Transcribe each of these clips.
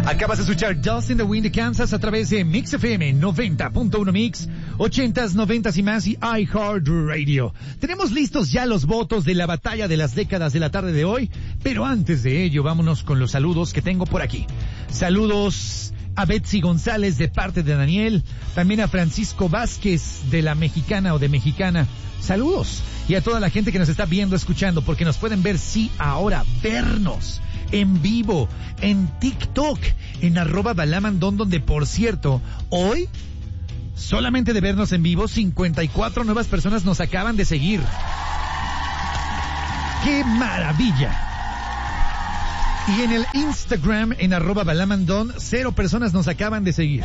Acabas de escuchar Dust in the Wind de Kansas a través de Mix FM 90.1 Mix, 80s, 90s y más y iHeartRadio. Tenemos listos ya los votos de la batalla de las décadas de la tarde de hoy, pero antes de ello vámonos con los saludos que tengo por aquí. Saludos a Betsy González de parte de Daniel, también a Francisco Vázquez de la Mexicana o de Mexicana. Saludos. Y a toda la gente que nos está viendo, escuchando, porque nos pueden ver, sí, ahora, vernos en vivo, en TikTok, en @balamandon, donde, por cierto, hoy, solamente de vernos en vivo, 54 nuevas personas nos acaban de seguir. ¡Qué maravilla! Y en el Instagram, en @balamandon, 0 personas nos acaban de seguir.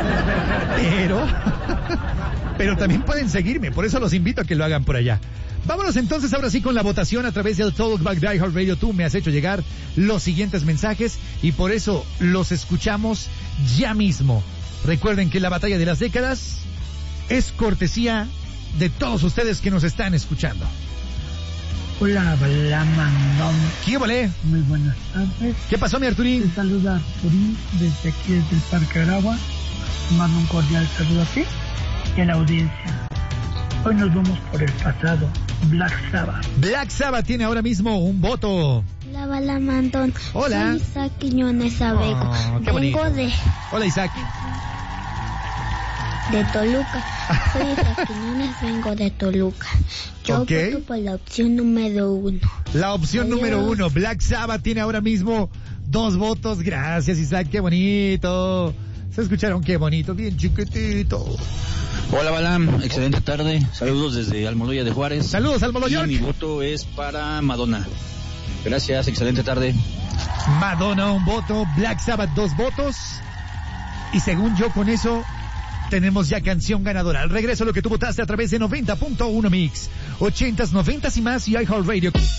Pero también pueden seguirme, por eso los invito a que lo hagan por allá. Vámonos entonces ahora sí con la votación a través del Talkback de iHeartRadio. Tú me has hecho llegar los siguientes mensajes y por eso los escuchamos ya mismo. Recuerden que la batalla de las décadas es cortesía de todos ustedes que nos están escuchando. Hola, Balamandón. ¿Qué vale? Muy buenas tardes. ¿Qué pasó, mi Arturín? Te saluda Arturín desde aquí, desde el Parque Aragua. Mando un cordial saludo a ti y a la audiencia. Hoy nos vamos por el pasado, Black Sabbath. Black Sabbath tiene ahora mismo un voto. Hola, Balamandón. Hola. Soy Isaac Quiñones Abeco. Qué bonito. Vengo de Hola, Isaac. Toluca. Soy Isaac Quiñones, vengo de Toluca. Yo Ok. voto por la opción número 1. La opción Adiós. número 1, Black Sabbath tiene ahora mismo 2 votos. Gracias, Isaac, qué bonito. ¿Se escucharon? Qué bonito, bien chiquitito. Hola Balam, excelente tarde, saludos desde Almoloya de Juárez. Saludos, Almoloya. Y mi voto es para Madonna. Gracias, excelente tarde. Madonna, un voto. Black Sabbath, 2 votos. Y según yo, con eso tenemos ya canción ganadora. Al regreso, lo que tú votaste a través de 90.1 Mix, 80s, 90s y más y iHeartRadio.